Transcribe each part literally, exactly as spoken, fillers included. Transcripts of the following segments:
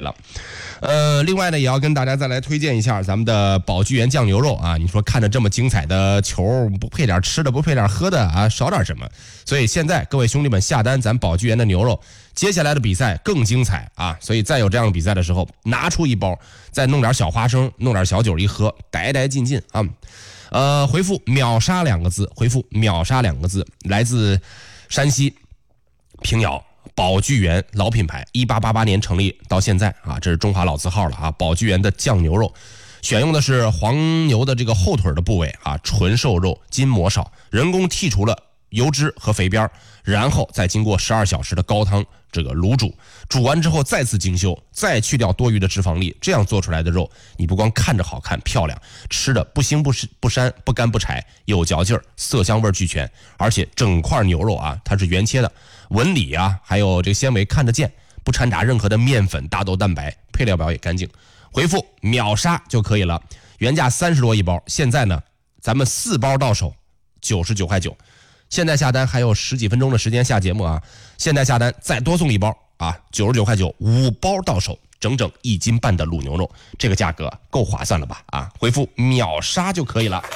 了。呃，另外呢，也要跟大家再来推荐一下咱们的宝聚源酱牛肉啊。你说看着这么精彩的球，不配点吃的，不配点喝的啊，少点什么？所以现在各位兄弟们下单咱宝聚源的牛肉，接下来的比赛更精彩啊！所以再有这样的比赛的时候，拿出一包，再弄点小花生，弄点小酒一喝，呆呆进进啊！呃，回复秒杀两个字，回复秒杀两个字，来自山西平遥。宝聚源老品牌，一八八八年成立到现在啊，这是中华老字号了啊。宝聚源的酱牛肉，选用的是黄牛的这个后腿的部位啊，纯瘦肉，筋膜少，人工剔除了油脂和肥边，然后再经过十二小时的高汤这个卤煮，煮完之后再次精修，再去掉多余的脂肪粒，这样做出来的肉，你不光看着好看漂亮，吃的不腥不不膻不干不柴，有嚼劲儿，色香味俱全，而且整块牛肉啊，它是原切的。纹理啊，还有这个纤维看得见，不掺杂任何的面粉、大豆蛋白，配料表也干净。回复秒杀就可以了，原价三十多一包，现在呢，咱们四包到手九十九块九。现在下单还有十几分钟的时间下节目啊，现在下单再多送一包啊，九十九块九，五包到手，整整一斤半的卤牛肉，这个价格够划算了吧？啊，回复秒杀就可以了，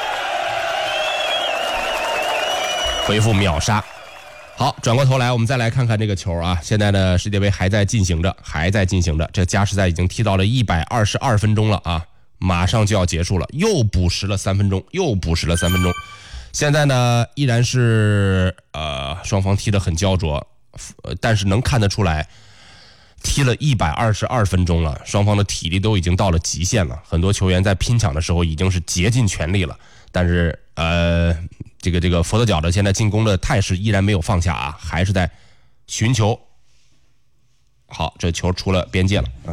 回复秒杀。好，转过头来，我们再来看看这个球啊。现在呢，世界杯还在进行着，还在进行着。这加时赛已经踢到了一百二十二分钟了啊，马上就要结束了，又补时了三分钟，又补时了三分钟。现在呢，依然是呃双方踢得很焦灼，但是能看得出来，踢了一百二十二分钟了，双方的体力都已经到了极限了。很多球员在拼抢的时候已经是竭尽全力了，但是呃。这个这个佛得角的现在进攻的态势依然没有放下啊，还是在寻求。好，这球出了边界了啊！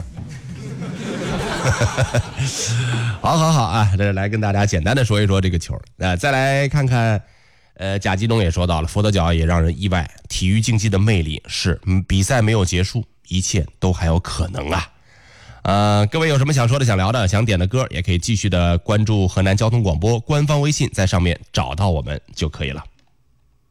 好好好啊，这来跟大家简单的说一说这个球。呃，再来看看，呃，贾基东也说到了，佛得角也让人意外。体育竞技的魅力是，嗯，比赛没有结束，一切都还有可能啊。呃，各位有什么想说的、想聊的、想点的歌，也可以继续的关注河南交通广播官方微信，在上面找到我们就可以了。